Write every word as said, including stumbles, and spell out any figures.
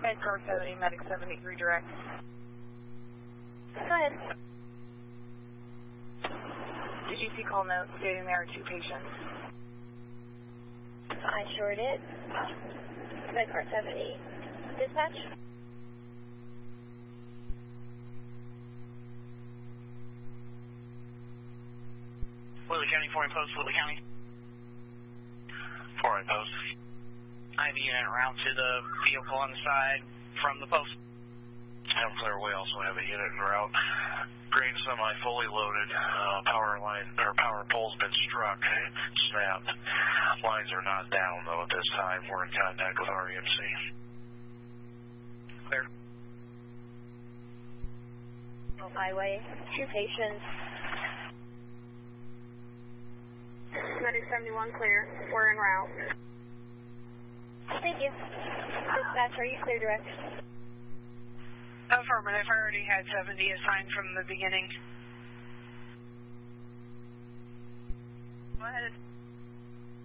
Car seventy, Medic seventy-three direct. Go ahead. Did you see call notes stating there are two patients? I sure did. Car seventy. Dispatch? Woodley County, foreign post, Woodley County. Foreign post. I have a unit route to the vehicle on the side from the post. I'm clear. We also have a unit en route. Green semi fully loaded. Uh, power line or power pole's been struck, snapped. Lines are not down though at this time. We're in contact with R E M C. Clear. Highway, two patients. Medic seventy-one clear. We're en route. Thank you. Dispatch, are you clear direct? Affirmative. I already had seventy assigned from the beginning. Go ahead.